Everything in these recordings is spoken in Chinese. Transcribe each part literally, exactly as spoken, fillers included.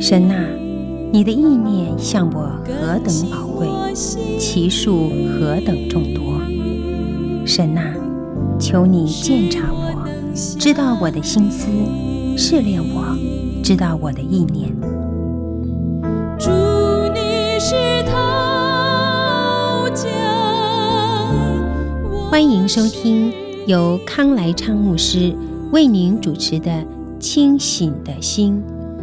神啊，你的意念向我何等宝贵，其数何等众多。神啊，求你鉴察我，知道我的心思，试炼我，知道我的意念。 主，你是陶匠， 欢迎收听由康来昌牧师为您主持的《清醒的心》。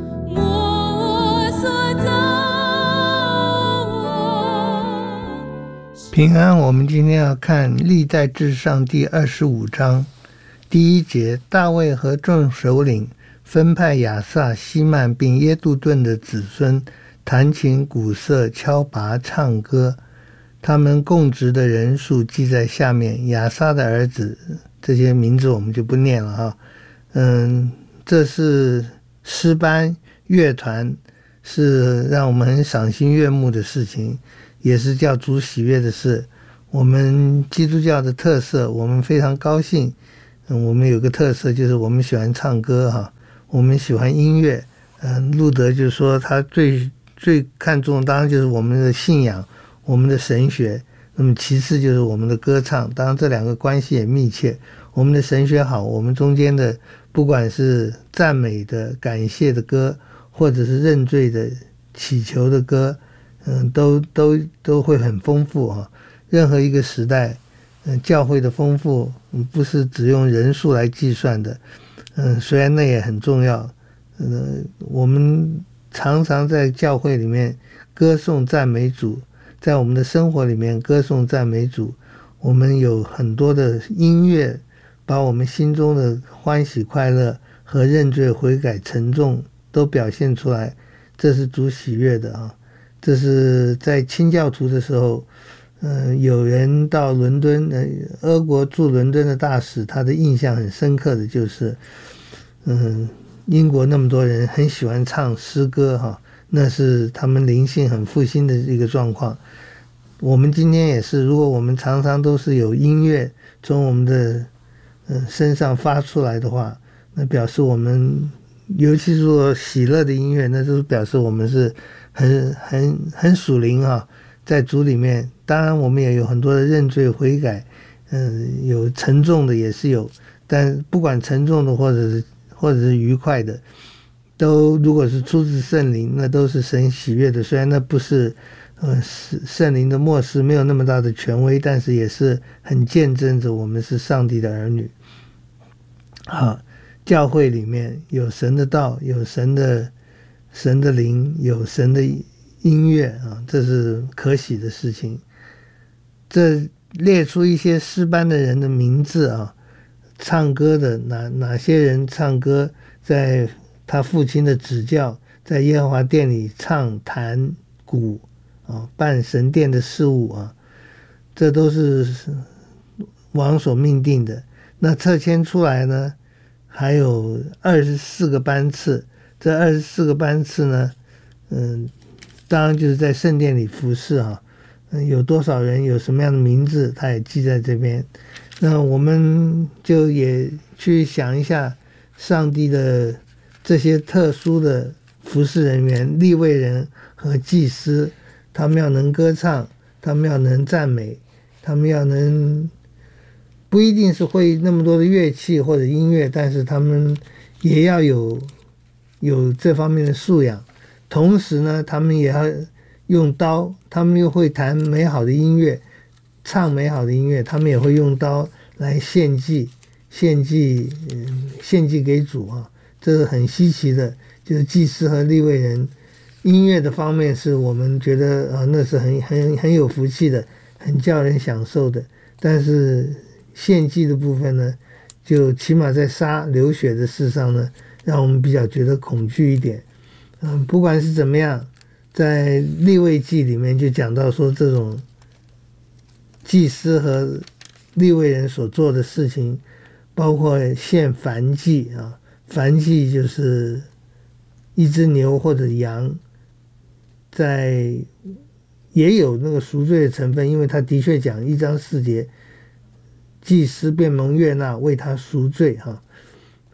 平安，我们今天要看历代志上第二十五章第一节，大卫和众首领分派亚萨、希曼并耶杜顿的子孙弹琴、鼓瑟、敲拔、唱歌，他们供职的人数记在下面。亚萨的儿子，这些名字我们就不念了哈。嗯，这是诗班乐团，是让我们很赏心悦目的事情，也是叫主喜悦的事。我们基督教的特色，我们非常高兴。嗯，我们有个特色就是我们喜欢唱歌哈，我们喜欢音乐。嗯，路德就说他最最看重当然就是我们的信仰，我们的神学，那么其次就是我们的歌唱，当然这两个关系也密切。我们的神学好，我们中间的不管是赞美的、感谢的歌，或者是认罪的、祈求的歌，嗯，都都都会很丰富哈。任何一个时代，嗯，教会的丰富，嗯，不是只用人数来计算的，嗯，虽然那也很重要，嗯，我们常常在教会里面歌颂赞美主，在我们的生活里面歌颂赞美主，我们有很多的音乐，把我们心中的欢喜快乐和认罪悔改沉重都表现出来，这是主喜悦的啊。这是在清教徒的时候，呃，有人到伦敦，呃，俄国驻伦敦的大使，他的印象很深刻的就是，嗯、呃，英国那么多人很喜欢唱诗歌哈，那是他们灵性很复兴的一个状况。我们今天也是，如果我们常常都是有音乐从我们的呃身上发出来的话，那表示我们，尤其是说喜乐的音乐，那就是表示我们是很很很属灵啊，在主里面。当然我们也有很多的认罪悔改，嗯，有沉重的也是有，但不管沉重的或者是或者是愉快的，都如果是出自圣灵，那都是神喜悦的。虽然那不是呃圣灵的默示，没有那么大的权威，但是也是很见证着我们是上帝的儿女。好，教会里面有神的道，有神的神的灵，有神的音乐啊，这是可喜的事情。这列出一些诗班的人的名字啊，唱歌的哪哪些人唱歌，在他父亲的指教，在耶和华殿里唱弹鼓啊，办神殿的事务啊，这都是王所命定的。那册签出来呢，还有二十四个班次，这二十四个班次呢，嗯，当然就是在圣殿里服侍啊。嗯，有多少人有什么样的名字，他也记在这边。那我们就也去想一下，上帝的这些特殊的服侍人员、利未人和祭司，他们要能歌唱，他们要能赞美，他们要能不一定是会那么多的乐器或者音乐，但是他们也要有有这方面的素养。同时呢，他们也要用刀，他们又会弹美好的音乐，唱美好的音乐，他们也会用刀来献祭，献祭，嗯，献祭给主啊，这是很稀奇的。就是祭司和利未人，音乐的方面是我们觉得啊，那是很很很有福气的，很叫人享受的。但是献祭的部分呢，就起码在杀流血的事上呢，让我们比较觉得恐惧一点。嗯，不管是怎么样。在利未记里面就讲到说，这种祭司和利未人所做的事情，包括献燔祭啊，燔祭就是一只牛或者羊，在也有那个赎罪的成分，因为他的确讲一章四节，祭司便蒙悦纳，为他赎罪哈。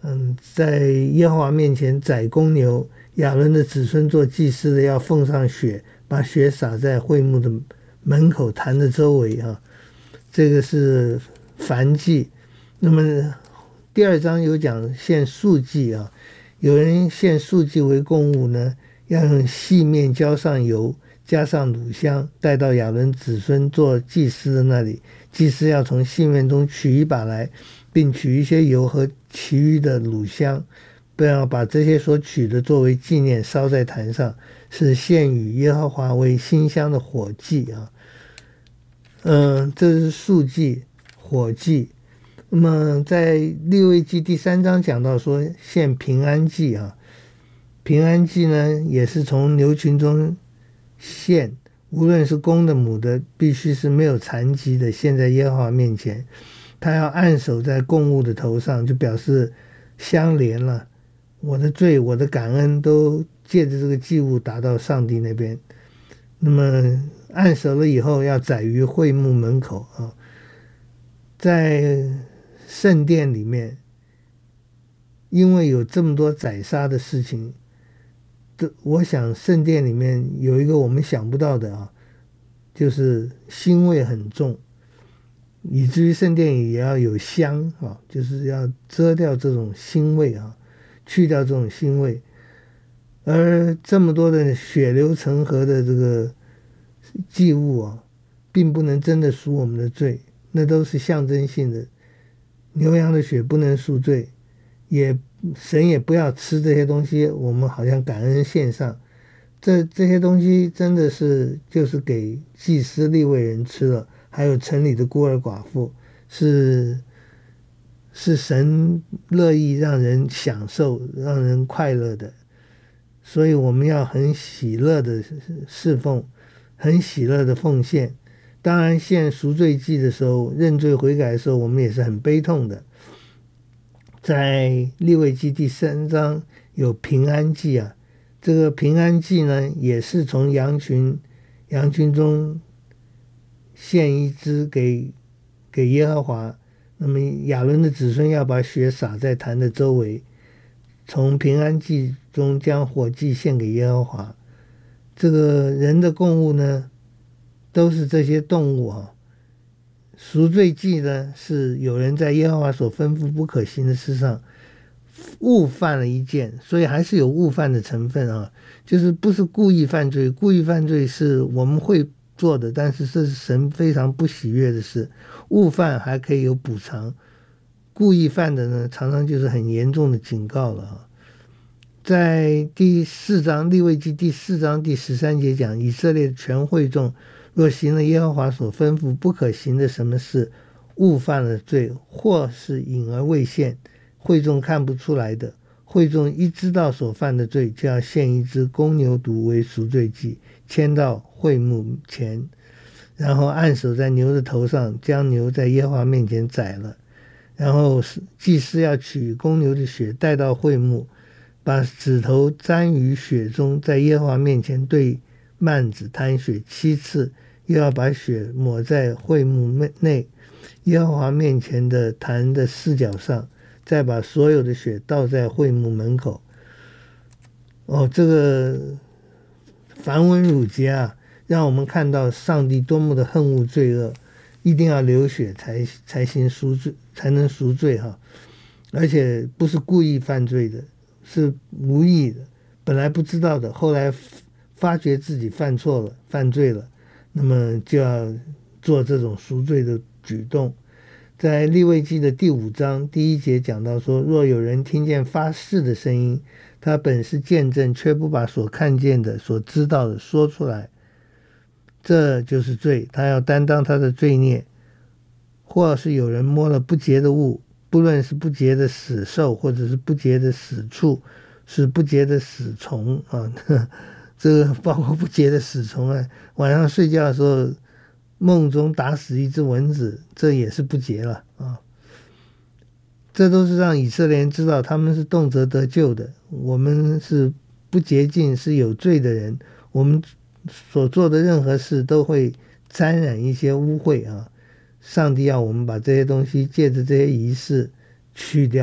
嗯，在耶和华面前宰公牛，亚伦的子孙做祭司的要奉上血，把血洒在会幕的门口坛的周围啊，这个是燔祭。那么第二章有讲献素祭啊，有人献素祭为供物呢，要用细面浇上油，加上乳香，带到亚伦子孙做祭司的那里。祭司要从细面中取一把来，并取一些油和其余的乳香，不要把这些所取的作为纪念烧在坛上，是献与耶和华为馨香的火祭啊。嗯，这是素祭、火祭。那么在利未记第三章讲到说献平安祭啊，平安祭呢也是从牛群中献，无论是公的母的，必须是没有残疾的，献在耶和华面前。他要按手在供物的头上，就表示相连了，我的罪我的感恩都借着这个祭物达到上帝那边。那么按手了以后要宰于会幕门口啊，在圣殿里面，因为有这么多宰杀的事情，我想圣殿里面有一个我们想不到的啊，就是腥味很重，以至于圣殿也要有香啊，就是要遮掉这种腥味啊，去掉这种腥味。而这么多的血流成河的这个祭物啊，并不能真的赎我们的罪，那都是象征性的。牛羊的血不能赎罪，也神也不要吃这些东西，我们好像感恩献上，这这些东西真的是就是给祭司利未人吃了，还有城里的孤儿寡妇，是是神乐意让人享受让人快乐的，所以我们要很喜乐的侍奉，很喜乐的奉献。当然献赎罪祭的时候，认罪悔改的时候，我们也是很悲痛的。在利未记第三章有平安祭啊，这个平安祭呢，也是从羊群羊群中献一只给给耶和华。那么亚伦的子孙要把血洒在坛的周围，从平安祭中将火祭献给耶和华。这个人的供物呢，都是这些动物啊。赎罪祭呢，是有人在耶和华所吩咐不可行的事上误犯了一件，所以还是有误犯的成分啊，就是不是故意犯罪，故意犯罪是我们会做的，但是这是神非常不喜悦的事，误犯还可以有补偿，故意犯的呢，常常就是很严重的警告了啊。在第四章利未记第四章第十三节讲，以色列全会众若行了耶和华所吩咐不可行的什么事，误犯了罪，或是隐而未现，会众看不出来的，会众一知道所犯的罪，就要献一只公牛犊为赎罪祭，牵到会幕前，然后按手在牛的头上，将牛在耶和华面前宰了。然后祭司要取公牛的血带到会幕，把指头沾于血中，在耶和华面前对幔子弹血七次，又要把血抹在会幕内耶和华面前的坛的四角上，再把所有的血倒在会幕门口。哦，这个繁文缛节啊，让我们看到上帝多么的恨恶罪恶，一定要流血才才行赎罪，才能赎罪哈。而且不是故意犯罪的，是无意的，本来不知道的，后来发觉自己犯错了，犯罪了，那么就要做这种赎罪的举动。在利未记的第五章第一节讲到说，若有人听见发誓的声音，他本是见证，却不把所看见的所知道的说出来，这就是罪，他要担当他的罪孽。或是有人摸了不洁的物，不论是不洁的死兽，或者是不洁的死畜，是不洁的死虫啊，这个包括不洁的死虫啊，晚上睡觉的时候梦中打死一只蚊子，这也是不洁了啊。这都是让以色列人知道他们是动辄得救的，我们是不洁净，是有罪的人，我们所做的任何事都会沾染一些污秽啊。上帝要我们把这些东西借着这些仪式去掉，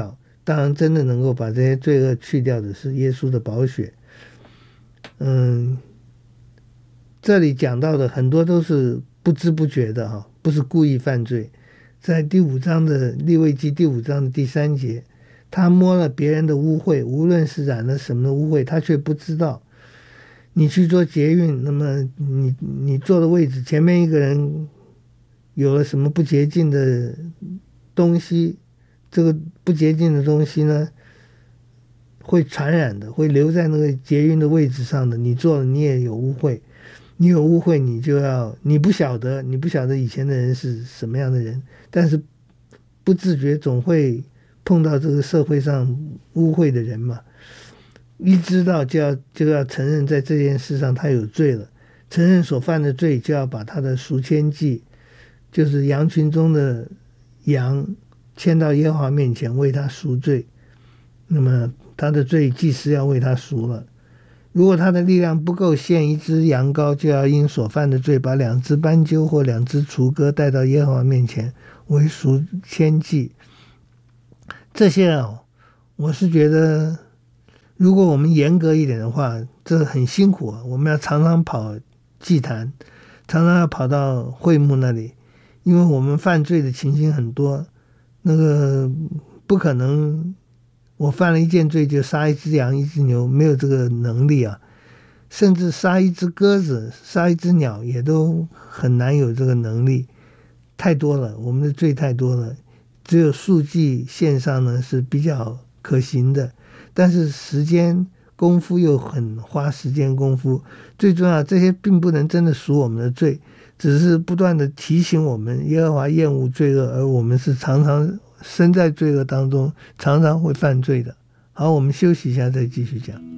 当然真的能够把这些罪恶去掉的是耶稣的宝血。嗯，这里讲到的很多都是不知不觉的哈，不是故意犯罪。在第五章的利未记第五章的第三节，他摸了别人的污秽，无论是染了什么的污秽，他却不知道。你去做捷运，那么你你坐的位置前面一个人有了什么不洁净的东西，这个不洁净的东西呢，会传染的，会留在那个捷运的位置上的。你坐了，你也有污秽，你有污秽，你就要你不晓得，你不晓得以前的人是什么样的人，但是不自觉总会碰到这个社会上污秽的人嘛。一知道就要就要承认在这件事上他有罪了，承认所犯的罪，就要把他的赎愆祭，就是羊群中的羊牵到耶和华面前为他赎罪。那么他的罪祭司要为他赎了。如果他的力量不够献一只羊羔，就要因所犯的罪把两只斑鸠或两只雏鸽带到耶和华面前为赎愆祭。这些啊，我是觉得如果我们严格一点的话，这很辛苦啊！我们要常常跑祭坛，常常要跑到会幕那里，因为我们犯罪的情形很多，那个不可能我犯了一件罪就杀一只羊一只牛，没有这个能力啊。甚至杀一只鸽子杀一只鸟也都很难有这个能力，太多了，我们的罪太多了。只有数祭献上呢是比较可行的，但是时间功夫又很花时间功夫。最重要，这些并不能真的赎我们的罪，只是不断的提醒我们耶和华厌恶罪恶，而我们是常常身在罪恶当中，常常会犯罪的。好，我们休息一下再继续讲。